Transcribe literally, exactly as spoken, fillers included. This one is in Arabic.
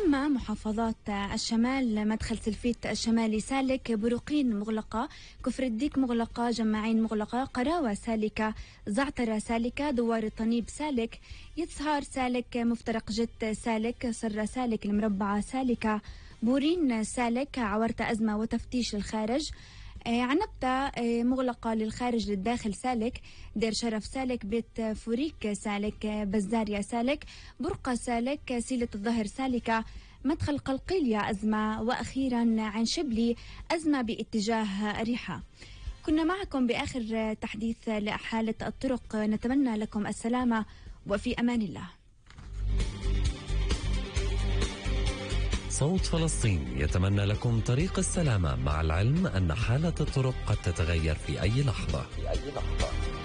أما محافظات الشمال: مدخل سلفيت الشمالي سالك، بروقين مغلقة، كفر الديك مغلقة، جماعين مغلقة، قراوة سالكة، زعترة سالكة، دوار الطنيب سالك، يسهار سالك، مفترق جت سالك، سرة سالك، المربعة سالكة، بورين سالك، عورت أزمة وتفتيش الخارج، عنبتة مغلقة للخارج للداخل سالك، دير شرف سالك، بيت فوريك سالك، بزاريا سالك، برقة سالك، سيلة الظهر سالكة، مدخل قلقيلية أزمة، وأخيرا عين شبلي أزمة باتجاه ريحة. كنا معكم بآخر تحديث لحالة الطرق، نتمنى لكم السلامة وفي أمان الله. صوت فلسطين يتمنى لكم طريق السلامة، مع العلم أن حالة الطرق قد تتغير في أي لحظة. في أي لحظة.